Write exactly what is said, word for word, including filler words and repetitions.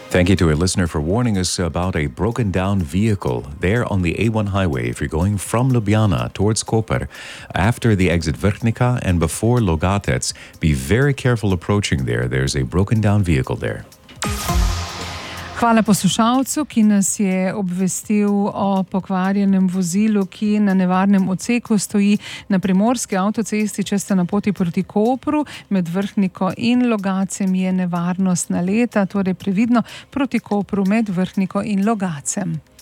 Thank you to our listener for warning us about a broken down vehicle there on the A one highway if you're going from Ljubljana towards Koper after the exit Vrhnika and before Logatec. Be very careful approaching there. There's a broken down vehicle there. Hvala poslušalcu, ki nas je obvestil o pokvarjenem vozilu, ki na nevarnem odseku stoji na primorski avtocesti, če ste na poti proti Kopru. Med Vrhniko in Logacem je nevarnost naleta, torej previdno proti Kopru med Vrhniko in Logacem.